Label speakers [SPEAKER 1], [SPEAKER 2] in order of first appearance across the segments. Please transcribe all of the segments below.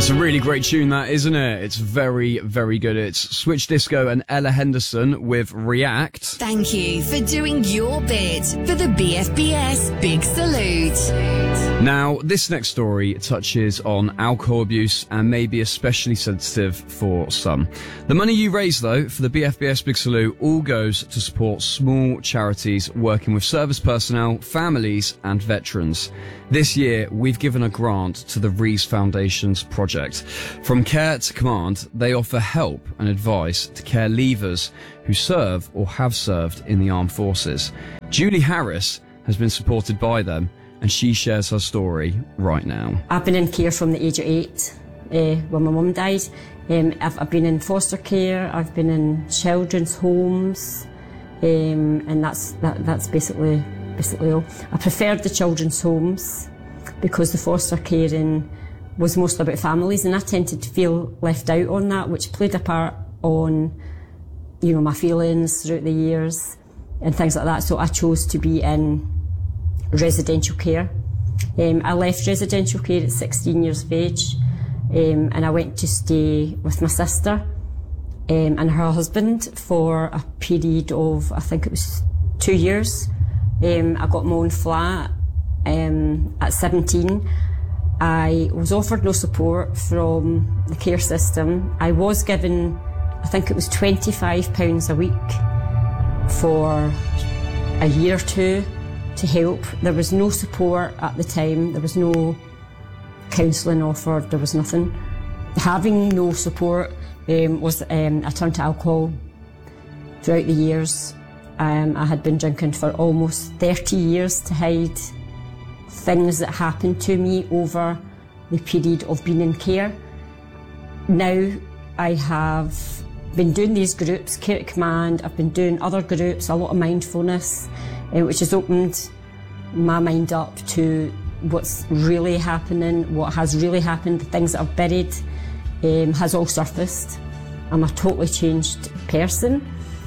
[SPEAKER 1] It's a really great tune, that, isn't it? It's very, very good. It's Switch Disco and Ella Henderson with React.
[SPEAKER 2] Thank you for doing your bit for the BFBS Big Salute.
[SPEAKER 1] Now, this next story touches on alcohol abuse and may be especially sensitive for some. The money you raise, though, for the BFBS Big Salute all goes to support small charities working with service personnel, families and veterans. This year, we've given a grant to the Rees Foundation's project. From Care to Command, they offer help and advice to care leavers who serve or have served in the armed forces. Julie Harris has been supported by them, and she shares her story right now.
[SPEAKER 3] I've been in care from the age of 8 when my mum died. I've been in foster care, I've been in children's homes, and that's basically all. I preferred the children's homes because the foster caring was mostly about families, and I tended to feel left out on that, which played a part on, my feelings throughout the years and things like that. So I chose to be in residential care. I left residential care at 16 years of age, and I went to stay with my sister and her husband for a period of, I think it was 2 years. I got my own flat at 17. I was offered no support from the care system. I was given, I think it was £25 a week for a year or two to help. There was no support at the time. There was no counselling offered. There was nothing. Having no support was I turned to alcohol throughout the years. I had been drinking for almost 30 years to hide things that happened to me over the period of being in care. Now I have been doing these groups, Care at Command. I've been doing other groups, a lot of mindfulness, which has opened my mind up to what's really happening, what has really happened, the things that I've buried has all surfaced. I'm a totally changed person.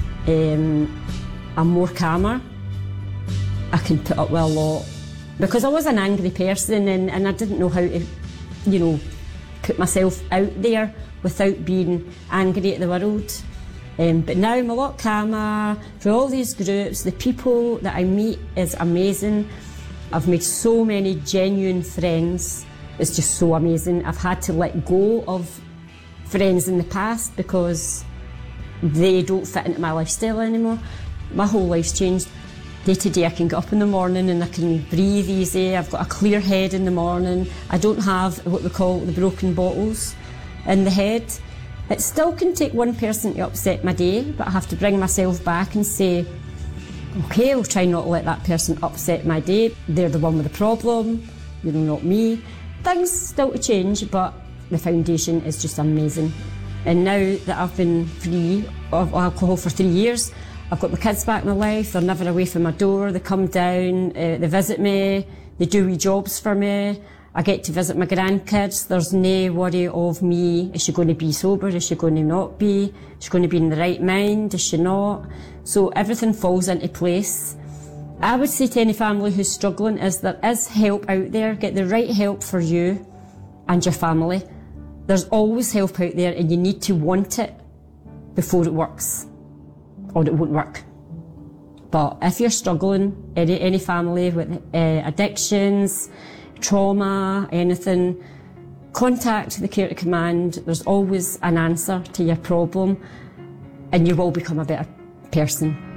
[SPEAKER 3] I'm more calmer. I can put up with a lot. Because I was an angry person and I didn't know how to, put myself out there without being angry at the world. But now I'm a lot calmer. For all these groups, the people that I meet is amazing. I've made so many genuine friends. It's just so amazing. I've had to let go of friends in the past because they don't fit into my lifestyle anymore. My whole life's changed. Day to day I can get up in the morning and I can breathe easy. I've got a clear head in the morning. I don't have what we call the broken bottles in the head. It still can take one person to upset my day, but I have to bring myself back and say, okay, I'll try not to let that person upset my day. They're the one with the problem, not me. Things still to change, but the foundation is just amazing. And now that I've been free of alcohol for 3 years, I've got my kids back in my life. They're never away from my door. They come down, they visit me, they do wee jobs for me. I get to visit my grandkids. There's no worry of me. Is she going to be sober? Is she going to not be? Is she going to be in the right mind? Is she not? So everything falls into place. I would say to any family who's struggling is there is help out there. Get the right help for you and your family. There's always help out there and you need to want it before it works, or it won't work. But if you're struggling, any family with addictions, trauma, anything, contact the Care at Command. There's always an answer to your problem and you will become a better person.